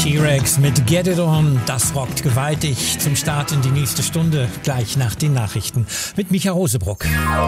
T-Rex mit Get It On, das rockt gewaltig zum Start in die nächste Stunde, gleich nach den Nachrichten mit Micha Rosebruck.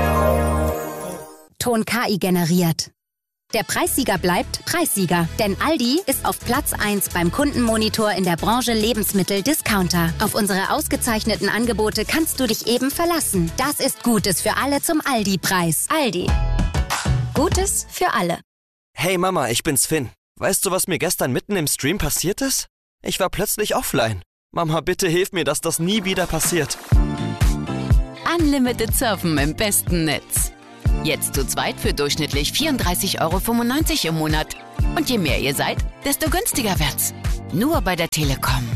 Ton KI generiert. Der Preissieger bleibt Preissieger, denn Aldi ist auf Platz 1 beim Kundenmonitor in der Branche Lebensmittel-Discounter. Auf unsere ausgezeichneten Angebote kannst du dich eben verlassen. Das ist Gutes für alle zum Aldi-Preis. Aldi. Gutes für alle. Hey Mama, ich bin's Finn. Weißt du, was mir gestern mitten im Stream passiert ist? Ich war plötzlich offline. Mama, bitte hilf mir, dass das nie wieder passiert. Unlimited Surfen im besten Netz. Jetzt zu zweit für durchschnittlich 34,95 € im Monat. Und je mehr ihr seid, desto günstiger wird's. Nur bei der Telekom.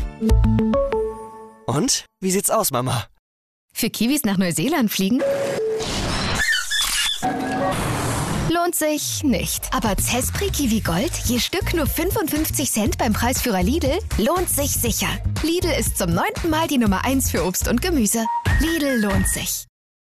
Und? Wie sieht's aus, Mama? Für Kiwis nach Neuseeland fliegen? Lohnt sich nicht. Aber Zespri Kiwi Gold, je Stück nur 55 Cent beim Preisführer Lidl, lohnt sich sicher. Lidl ist zum 9. Mal die Nummer 1 für Obst und Gemüse. Lidl lohnt sich.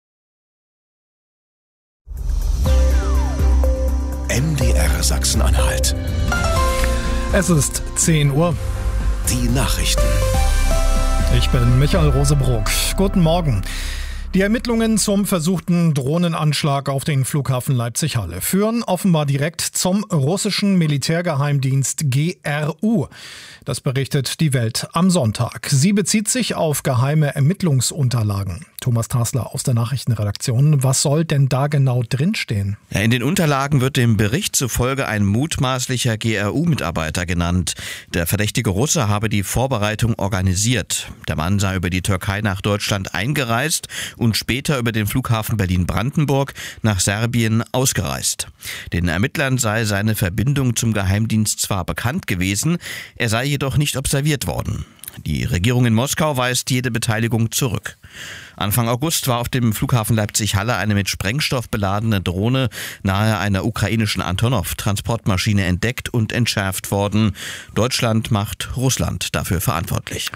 MDR Sachsen-Anhalt. Es ist 10 Uhr. Die Nachrichten. Ich bin Michael Rosebruck. Guten Morgen. Die Ermittlungen zum versuchten Drohnenanschlag auf den Flughafen Leipzig-Halle führen offenbar direkt zum russischen Militärgeheimdienst GRU. Das berichtet die Welt am Sonntag. Sie bezieht sich auf geheime Ermittlungsunterlagen. Thomas Tasler aus der Nachrichtenredaktion. Was soll denn da genau drinstehen? Ja, in den Unterlagen wird dem Bericht zufolge ein mutmaßlicher GRU-Mitarbeiter genannt. Der verdächtige Russe habe die Vorbereitung organisiert. Der Mann sei über die Türkei nach Deutschland eingereist und später über den Flughafen Berlin-Brandenburg nach Serbien ausgereist. Den Ermittlern sei seine Verbindung zum Geheimdienst zwar bekannt gewesen, er sei jedoch nicht observiert worden. Die Regierung in Moskau weist jede Beteiligung zurück. Anfang August war auf dem Flughafen Leipzig-Halle eine mit Sprengstoff beladene Drohne nahe einer ukrainischen Antonov-Transportmaschine entdeckt und entschärft worden. Deutschland macht Russland dafür verantwortlich.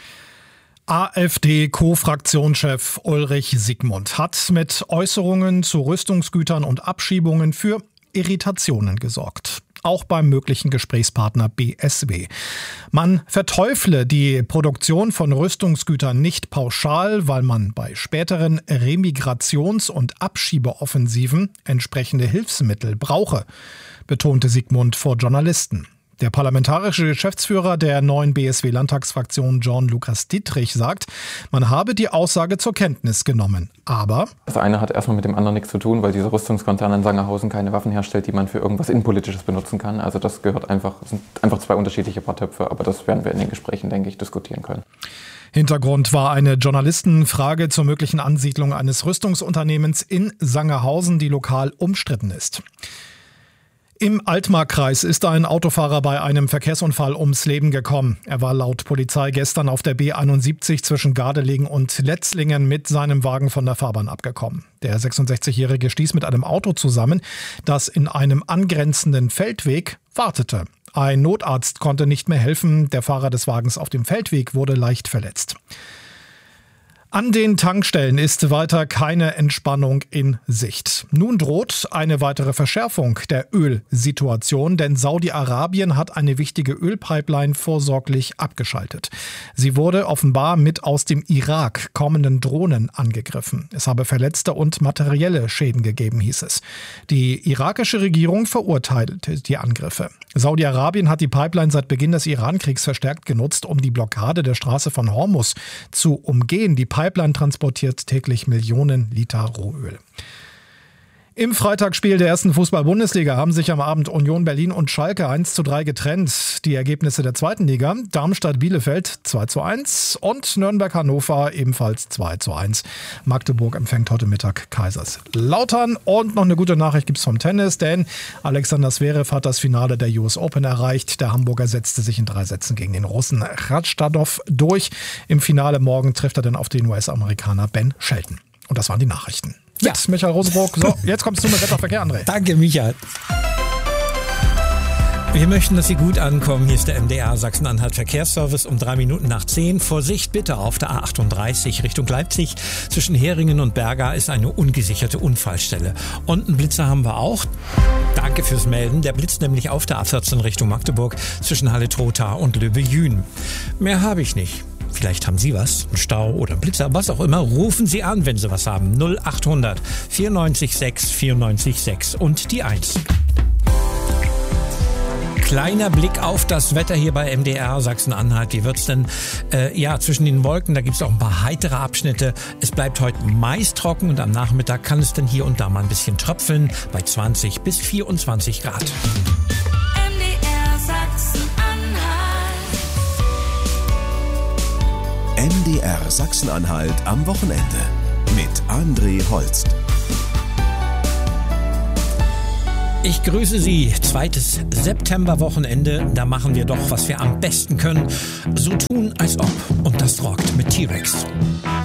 AfD-Co-Fraktionschef Ulrich Siegmund hat mit Äußerungen zu Rüstungsgütern und Abschiebungen für Irritationen gesorgt. Auch beim möglichen Gesprächspartner BSW. Man verteufle die Produktion von Rüstungsgütern nicht pauschal, weil man bei späteren Remigrations- und Abschiebeoffensiven entsprechende Hilfsmittel brauche, betonte Siegmund vor Journalisten. Der parlamentarische Geschäftsführer der neuen BSW-Landtagsfraktion John Lukas Dietrich sagt, man habe die Aussage zur Kenntnis genommen. Aber das eine hat erstmal mit dem anderen nichts zu tun, weil dieser Rüstungskonzern in Sangerhausen keine Waffen herstellt, die man für irgendwas Innenpolitisches benutzen kann. Also das sind einfach zwei unterschiedliche Paar Töpfe, aber das werden wir in den Gesprächen, denke ich, diskutieren können. Hintergrund war eine Journalistenfrage zur möglichen Ansiedlung eines Rüstungsunternehmens in Sangerhausen, die lokal umstritten ist. Im Altmarkkreis ist ein Autofahrer bei einem Verkehrsunfall ums Leben gekommen. Er war laut Polizei gestern auf der B71 zwischen Gardelegen und Letzlingen mit seinem Wagen von der Fahrbahn abgekommen. Der 66-Jährige stieß mit einem Auto zusammen, das in einem angrenzenden Feldweg wartete. Ein Notarzt konnte nicht mehr helfen. Der Fahrer des Wagens auf dem Feldweg wurde leicht verletzt. An den Tankstellen ist weiter keine Entspannung in Sicht. Nun droht eine weitere Verschärfung der Ölsituation, denn Saudi-Arabien hat eine wichtige Ölpipeline vorsorglich abgeschaltet. Sie wurde offenbar mit aus dem Irak kommenden Drohnen angegriffen. Es habe Verletzte und materielle Schäden gegeben, hieß es. Die irakische Regierung verurteilte die Angriffe. Saudi-Arabien hat die Pipeline seit Beginn des Iran-Kriegs verstärkt genutzt, um die Blockade der Straße von Hormuz zu umgehen. Die Pipeline transportiert täglich Millionen Liter Rohöl. Im Freitagsspiel der ersten Fußball-Bundesliga haben sich am Abend Union Berlin und Schalke 1:3 getrennt. Die Ergebnisse der zweiten Liga: Darmstadt-Bielefeld 2:1 und Nürnberg-Hannover ebenfalls 2:1. Magdeburg empfängt heute Mittag Kaiserslautern. Und noch eine gute Nachricht gibt's vom Tennis, denn Alexander Zverev hat das Finale der US Open erreicht. Der Hamburger setzte sich in 3 Sätzen gegen den Russen Radstadov durch. Im Finale morgen trifft er dann auf den US-Amerikaner Ben Shelton. Und das waren die Nachrichten. Ja. Mit Michael Rosebruck. So, jetzt kommst du mit Wetterverkehr, André. Danke, Michael. Wir möchten, dass Sie gut ankommen. Hier ist der MDR Sachsen-Anhalt Verkehrsservice um 3 Minuten nach 10. Vorsicht bitte auf der A38 Richtung Leipzig. Zwischen Heringen und Berga ist eine ungesicherte Unfallstelle. Und einen Blitzer haben wir auch. Danke fürs Melden. Der blitzt nämlich auf der A14 Richtung Magdeburg zwischen Halle-Trotha und Löbe-Jühn. Mehr habe ich nicht. Vielleicht haben Sie was, einen Stau oder einen Blitzer, was auch immer. Rufen Sie an, wenn Sie was haben. 0800 94 6 94 6 und die 1. Kleiner Blick auf das Wetter hier bei MDR Sachsen-Anhalt. Wie wird's denn? Zwischen den Wolken, da gibt's auch ein paar heitere Abschnitte. Es bleibt heute meist trocken und am Nachmittag kann es dann hier und da mal ein bisschen tröpfeln bei 20 bis 24 Grad. MDR Sachsen-Anhalt. MDR Sachsen-Anhalt am Wochenende mit André Holst. Ich grüße Sie. 2. September-Wochenende. Da machen wir doch, was wir am besten können. So tun, als ob. Und das rockt mit T-Rex.